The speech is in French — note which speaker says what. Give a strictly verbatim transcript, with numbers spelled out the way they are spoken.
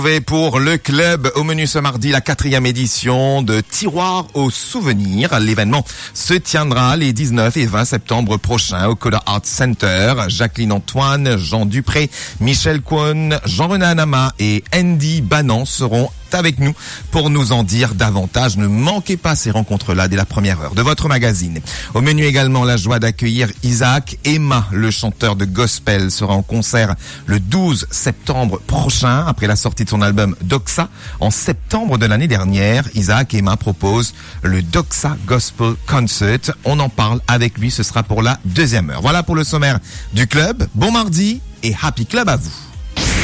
Speaker 1: Pour le club, au menu ce mardi, la quatrième édition de Tiroir aux souvenirs. L'événement se tiendra les dix-neuf et vingt septembre prochains au Coda Art Center. Jacqueline Antoine, Jean Dupré, Michel Kwon, Jean-René Anama et Andy Banan seront avec nous pour nous en dire davantage. Ne manquez pas ces rencontres-là dès la première heure de votre magazine. Au menu également, la joie d'accueillir Isaac Emma, le chanteur de gospel, sera en concert le douze septembre prochain après la sortie de son album Doxa en septembre de l'année dernière. Isaac Emma propose le Doxa Gospel Concert. On en parle avec lui, ce sera pour la deuxième heure. Voilà pour le sommaire du club. Bon mardi et happy club à vous.